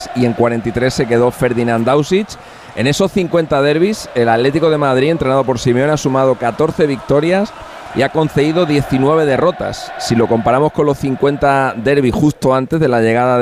y en 43 se quedó Ferdinand Dausic. En esos 50 derbis, el Atlético de Madrid, entrenado por Simeone, ha sumado 14 victorias y ha concedido 19 derrotas. Si lo comparamos con los 50 derbis justo antes de la llegada